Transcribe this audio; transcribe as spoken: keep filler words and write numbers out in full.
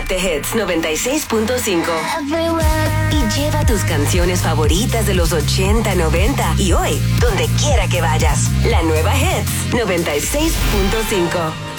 de Hits noventa y seis punto cinco. Y lleva tus canciones favoritas de los ochenta, noventa y hoy, donde quiera que vayas. La nueva Hits noventa y seis punto cinco.